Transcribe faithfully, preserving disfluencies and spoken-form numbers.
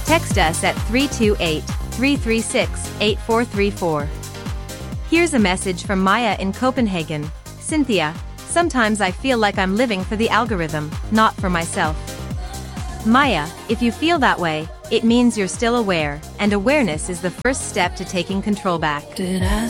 Text us at three two eight, three three six, eight four three four. Here's a message from Maya in Copenhagen. Cynthia, sometimes I feel like I'm living for the algorithm, not for myself. Maya, if you feel that way, it means you're still aware, and awareness is the first step to taking control back. Did I